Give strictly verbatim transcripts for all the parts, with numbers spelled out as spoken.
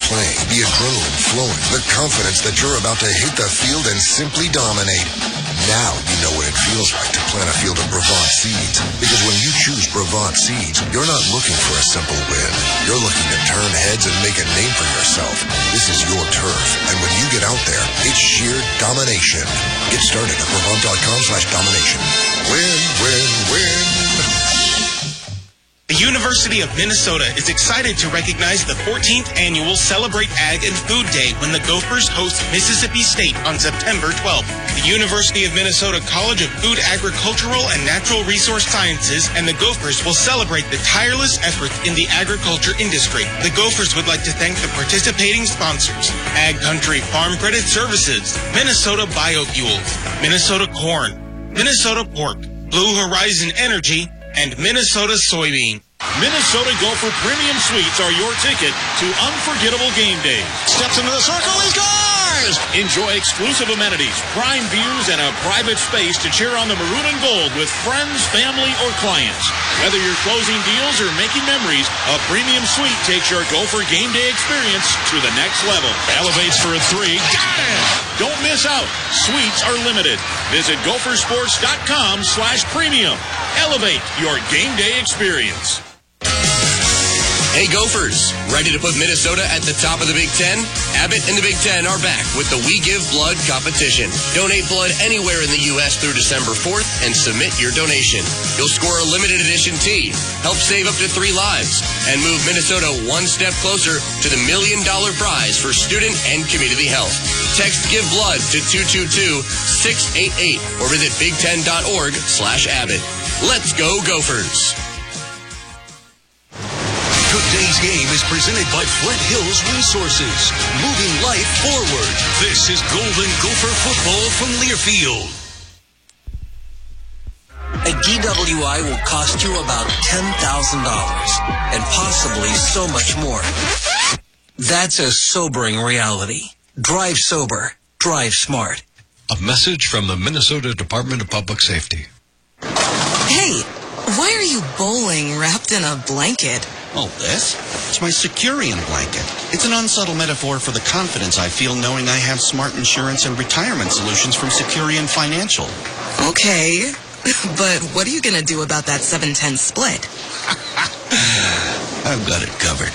playing, the adrenaline flowing, the confidence that you're about to hit the field and simply dominate. Now you know what it feels like to plant a field of Brevant seeds. Because when you choose Brevant seeds, you're not looking for a simple win. You're looking to turn heads and make a name for yourself. This is your turf, and when you get out there, it's sheer domination. Get started at Brevant.com slash domination. Win, win, win. The University of Minnesota is excited to recognize the fourteenth annual Celebrate Ag and Food Day when the Gophers host Mississippi State on September twelfth. The University of Minnesota College of Food, Agricultural, and Natural Resource Sciences and the Gophers will celebrate the tireless efforts in the agriculture industry. The Gophers would like to thank the participating sponsors: Ag Country Farm Credit Services, Minnesota Biofuels, Minnesota Corn, Minnesota Pork, Blue Horizon Energy, and Minnesota Soybean. Minnesota Gopher Premium Suites are your ticket to unforgettable game days. Steps into the circle, he scores! Enjoy exclusive amenities, prime views, and a private space to cheer on the maroon and gold with friends, family, or clients. Whether you're closing deals or making memories, a premium suite takes your Gopher game day experience to the next level. Elevates for a three. Got it! Don't miss out. Suites are limited. Visit gophersports.com slash premium. Elevate your game day experience. Hey Gophers, ready to put Minnesota at the top of the Big Ten? Abbott and the Big Ten are back with the We Give Blood competition. Donate blood anywhere in the U S through December fourth and submit your donation. You'll score a limited edition tee, help save up to three lives, and move Minnesota one step closer to the million dollar prize for student and community health. Text Give Blood to two two two, six eight eight or visit big ten dot org slash Abbott. Let's go Gophers. Today's game is presented by Flint Hills Resources, moving life forward. This is Golden Gopher football from Learfield. A D W I will cost you about ten thousand dollars, and possibly so much more. That's a sobering reality. Drive sober. Drive smart. A message from the Minnesota Department of Public Safety. Hey, why are you bowling wrapped in a blanket? Oh, this? It's my Securian blanket. It's an unsubtle metaphor for the confidence I feel knowing I have smart insurance and retirement solutions from Securian Financial. Okay, but what are you going to do about that seven ten split? I've got it covered.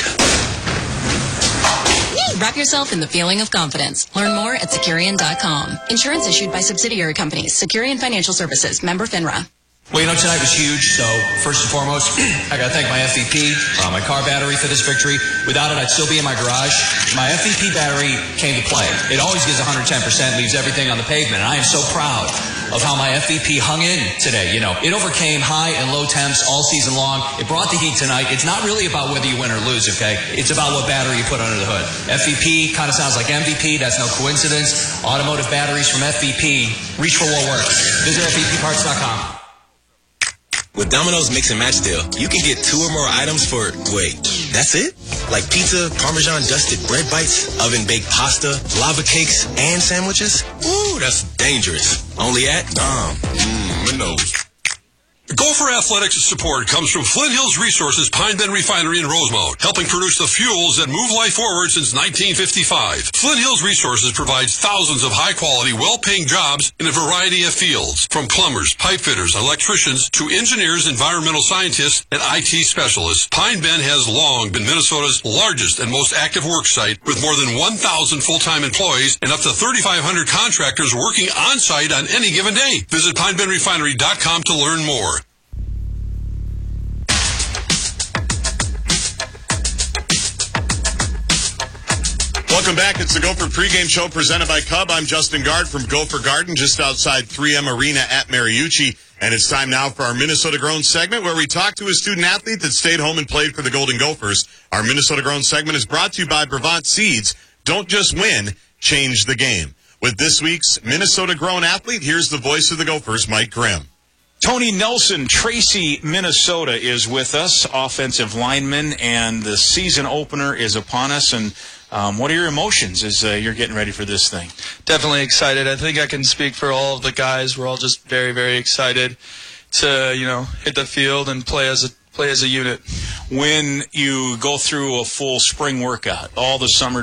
Wrap yourself in the feeling of confidence. Learn more at Securian dot com. Insurance issued by subsidiary companies. Securian Financial Services. Member FINRA. Well, you know, tonight was huge, so first and foremost, I got to thank my F V P, uh, my car battery for this victory. Without it, I'd still be in my garage. My F V P battery came to play. It always gives one hundred ten percent, leaves everything on the pavement, and I am so proud of how my F V P hung in today. You know, it overcame high and low temps all season long. It brought the heat tonight. It's not really about whether you win or lose, okay? It's about what battery you put under the hood. F V P kind of sounds like M V P. That's no coincidence. Automotive batteries from F V P. Reach for what works. Visit F V P parts dot com. With Domino's Mix and Match deal, you can get two or more items for, wait, that's it? Like pizza, Parmesan dusted bread bites, oven baked pasta, lava cakes, and sandwiches? Ooh, that's dangerous. Only at, um, mm, Minnows. Gopher Athletics support comes from Flint Hills Resources Pine Bend Refinery in Rosemount, helping produce the fuels that move life forward since nineteen fifty-five. Flint Hills Resources provides thousands of high-quality, well-paying jobs in a variety of fields, from plumbers, pipe fitters, electricians, to engineers, environmental scientists, and I T specialists. Pine Bend has long been Minnesota's largest and most active work site, with more than one thousand full-time employees and up to thirty-five hundred contractors working on-site on any given day. Visit pine bend refinery dot com to learn more. Welcome back. It's the Gopher pregame show presented by Cub. I'm Justin Gard from Gopher Garden, just outside three M Arena at Mariucci. And it's time now for our Minnesota Grown segment, where we talk to a student athlete that stayed home and played for the Golden Gophers. Our Minnesota Grown segment is brought to you by Brevant Seeds. Don't just win, change the game. With this week's Minnesota Grown athlete, here's the voice of the Gophers, Mike Grimm. Tony Nelson, Tracy, Minnesota, is with us, offensive lineman, and the season opener is upon us. And um, what are your emotions as uh, you're getting ready for this thing? Definitely excited. I think I can speak for all of the guys. We're all just very, very excited to, you know, hit the field and play as a play as a unit. When you go through a full spring workout, all the summer